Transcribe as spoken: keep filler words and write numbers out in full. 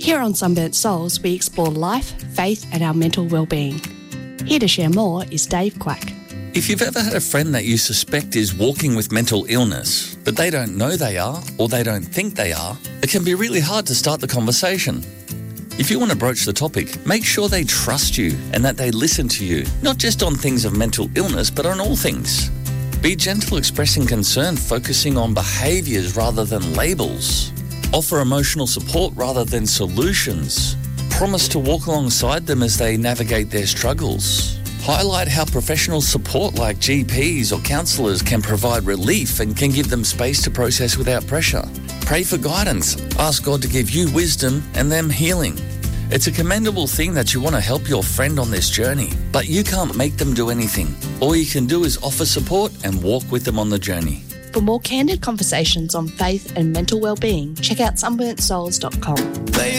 Here on Sunburnt Souls, we explore life, faith and our mental well-being. Here to share more is Dave Quack. If you've ever had a friend that you suspect is walking with mental illness, but they don't know they are or they don't think they are, it can be really hard to start the conversation. If you want to broach the topic, make sure they trust you and that they listen to you, not just on things of mental illness, but on all things. Be gentle expressing concern, focusing on behaviours rather than labels. Offer emotional support rather than solutions. Promise to walk alongside them as they navigate their struggles. Highlight how professional support like G Ps or counsellors can provide relief and can give them space to process without pressure. Pray for guidance. Ask God to give you wisdom and them healing. It's a commendable thing that you want to help your friend on this journey, but you can't make them do anything. All you can do is offer support and walk with them on the journey. For more candid conversations on faith and mental well-being, check out sunburnt souls dot com.